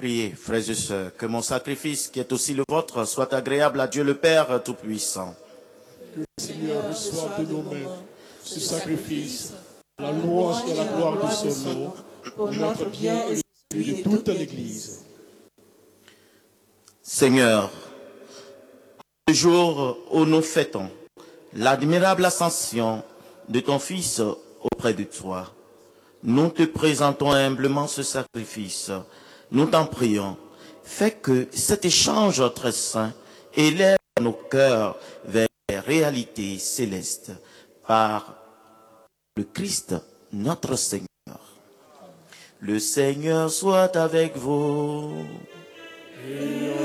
Priez, frères et sœurs, que mon sacrifice, qui est aussi le vôtre, soit agréable à Dieu le Père Tout-Puissant. Que le Seigneur reçoive de nos mains ce sacrifice, la louange et la gloire de son nom, pour notre bien et celui de toute l'Église. Seigneur, le jour où nous fêtons l'admirable ascension de ton Fils auprès de toi, nous te présentons humblement ce sacrifice. Nous t'en prions, fais que cet échange très saint élève nos cœurs vers les réalités célestes par le Christ notre Seigneur. Le Seigneur soit avec vous. Et